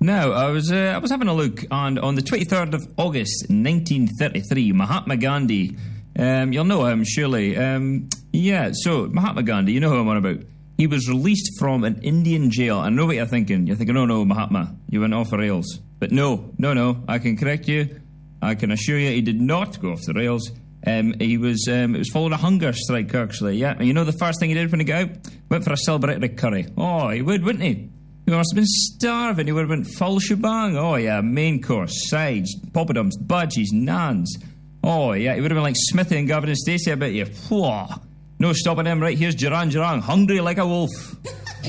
Now, I was having a look, and on the 23rd of August, 1933, Mahatma Gandhi, you'll know him, surely. So Mahatma Gandhi, you know who I'm on about. He was released from an Indian jail. I know what you're thinking. You're thinking, oh no, Mahatma, you went off the rails. But no, I can correct you. I can assure you he did not go off the rails. It was following a hunger strike, actually, yeah. And you know the first thing he did when he got out? Went for a celebratory curry. Oh, he would, wouldn't he? He must have been starving. He would have been full shebang. Oh, yeah, main course, sides, poppadoms, budgies, naans. Oh, yeah, he would have been like Smithy and Gavin and Stacey, I bet you. Whoa. No stopping him. Right, here's Duran Duran, hungry like a wolf.